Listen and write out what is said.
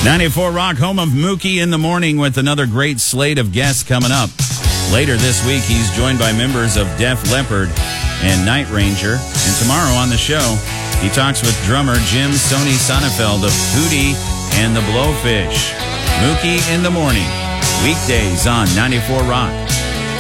94 Rock, home of Mookie in the Morning, with another great slate of guests coming up. Later this week, he's joined by members of Def Leppard and Night Ranger. And tomorrow on the show, he talks with drummer Jim Sony Sonnefeld of Hootie and the Blowfish. Mookie in the Morning, weekdays on 94 Rock.